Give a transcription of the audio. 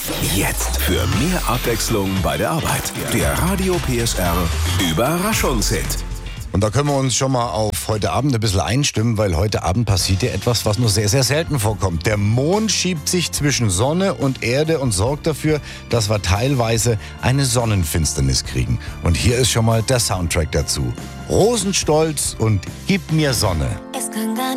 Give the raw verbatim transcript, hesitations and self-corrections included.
Jetzt für mehr Abwechslung bei der Arbeit. Der Radio P S R Überraschungshit. Und da können wir uns schon mal auf heute Abend ein bisschen einstimmen, weil heute Abend passiert ja etwas, was nur sehr, sehr selten vorkommt. Der Mond schiebt sich zwischen Sonne und Erde und sorgt dafür, dass wir teilweise eine Sonnenfinsternis kriegen. Und hier ist schon mal der Soundtrack dazu. Rosenstolz und Gib mir Sonne. Es kann